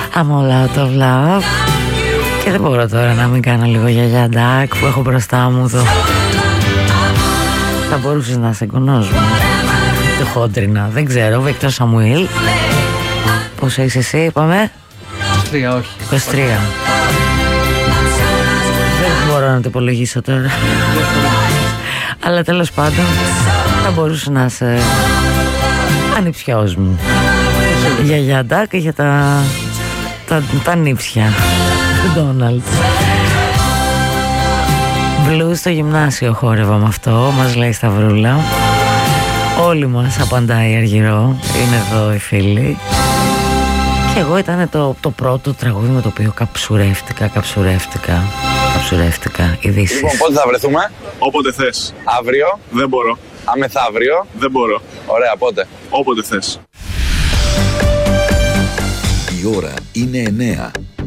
I'm all out of love. Και δεν μπορώ τώρα να μην κάνω λίγο γιαγιά Ντάκ που έχω μπροστά μου το... Θα μπορούσες να είσαι εγγονός μου. Το χόντρινα, δεν ξέρω. Βίκτορ Σαμουήλ. Πόσο είσαι εσύ, είπαμε? 23, όχι. 23. Δεν μπορώ να το υπολογίσω τώρα. Αλλά τέλος πάντων θα μπορούσε να είσαι ανιψιός μου. Για Ντάκ, για τα νύψια του Ντόναλτ. Blues στο γυμνάσιο χόρευα με αυτό, μας λέει η Σταυρούλα. Όλοι μας, απαντάει η Αργυρό. Είναι εδώ οι φίλοι. Και εγώ ήταν το πρώτο τραγούδι με το οποίο καψουρεύτηκα ειδήσεις. Λοιπόν, πότε θα βρεθούμε? Όποτε θες. Αύριο? Δεν μπορώ. Αμεθαύριο? Δεν μπορώ. Ωραία, πότε? Όποτε θες. Η ώρα είναι 9.